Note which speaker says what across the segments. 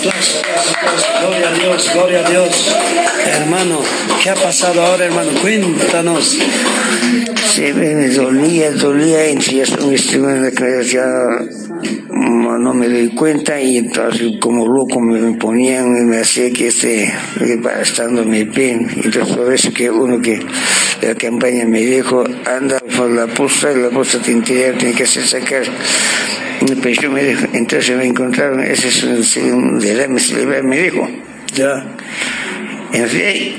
Speaker 1: Aplausos, aplausos. Gloria a Dios, gloria a Dios. Hermano, ¿qué ha pasado ahora, hermano? Cuéntanos.
Speaker 2: Sí, me dolía, y ya no me doy cuenta, y entonces como loco me ponían, me hacía que estando mi pin. Entonces por eso que uno que la campaña me dijo, anda por la posta interior tiene que hacer sacar. Pues yo me dijo, entonces me encontraron, ese es un derrame cerebral, me dijo.
Speaker 1: Ya.
Speaker 2: En fin,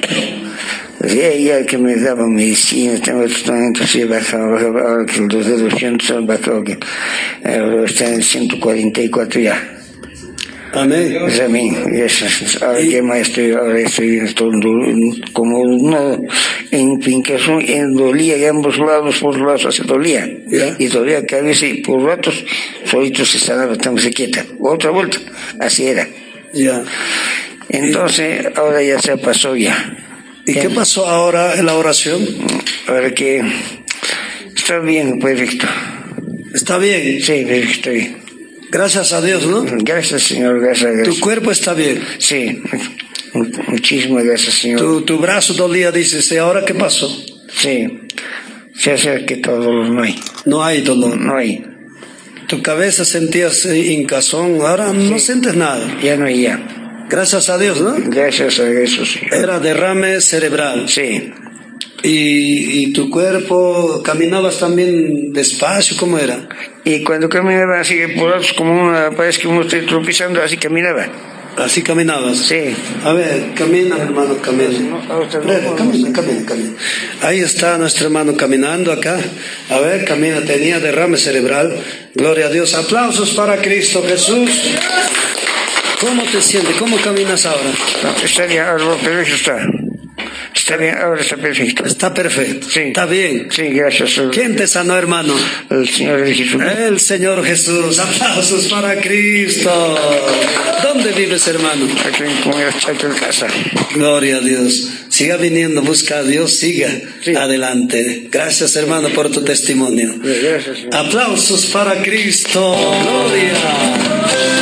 Speaker 2: ya que me daban medicina, tengo tratamiento, sí, bajaba, ahora que los de 200 han bajado, que está en 144 ya.
Speaker 1: Amén.
Speaker 2: Ahora que ahora estoy como uno en Pincazón, dolía de ambos lados, por los lados se dolía.
Speaker 1: Yeah.
Speaker 2: Y dolía que a veces por ratos solito se sanaba, estamos quieta. Otra vuelta, así era.
Speaker 1: Ya. Yeah.
Speaker 2: Entonces, ahora ya se pasó ya.
Speaker 1: ¿Y qué pasó ahora en la oración?
Speaker 2: Ahora que está bien, perfecto.
Speaker 1: ¿Está bien?
Speaker 2: Sí, perfecto, bien.
Speaker 1: Gracias a Dios, ¿no?
Speaker 2: Gracias, Señor, gracias.
Speaker 1: ¿Tu cuerpo está bien?
Speaker 2: Sí, muchísimas gracias, Señor.
Speaker 1: Tu brazo dolía, dices, ¿y ahora qué pasó?
Speaker 2: Sí, se hace que todo dolor no hay.
Speaker 1: No hay dolor.
Speaker 2: No hay.
Speaker 1: Tu cabeza sentías hincazón, ahora sí. No sientes nada.
Speaker 2: Ya no hay ya.
Speaker 1: Gracias a Dios, ¿no?
Speaker 2: Gracias a eso, sí.
Speaker 1: Era derrame cerebral.
Speaker 2: Sí.
Speaker 1: ¿Y tu cuerpo, caminabas también despacio? ¿Cómo era?
Speaker 2: Y cuando caminaba así por otros, como parece que uno está tropezando, así caminaba.
Speaker 1: ¿Así caminabas?
Speaker 2: Sí.
Speaker 1: A ver, camina, hermano, camina. Camina. Ahí está nuestro hermano caminando acá. A ver, camina, tenía derrame cerebral. Gloria a Dios. Aplausos para Cristo Jesús. ¿Cómo te sientes? ¿Cómo caminas ahora?
Speaker 2: Está bien, ahora perfecto está. Está bien, ahora está perfecto.
Speaker 1: Está perfecto.
Speaker 2: Sí.
Speaker 1: Está bien.
Speaker 2: Sí, gracias.
Speaker 1: ¿Quién te sanó, hermano?
Speaker 2: El Señor Jesús.
Speaker 1: El Señor Jesús. Aplausos para Cristo. ¿Dónde vives, hermano?
Speaker 2: Aquí en casa.
Speaker 1: Gloria a Dios. Siga viniendo, busca a Dios, siga adelante. Gracias, hermano, por tu testimonio.
Speaker 2: Gracias, Señor.
Speaker 1: Aplausos para Cristo. Gloria.